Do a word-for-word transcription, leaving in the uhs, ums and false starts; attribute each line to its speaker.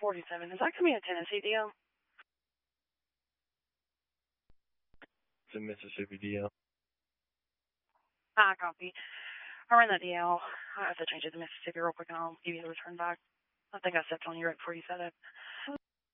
Speaker 1: forty-seven. Is that going to be a Tennessee deal?
Speaker 2: It's a Mississippi deal.
Speaker 1: Ah, copy. I ran that D L. I have to change it to Mississippi real quick, and I'll give you the return back. I think I stepped on you right before you said it.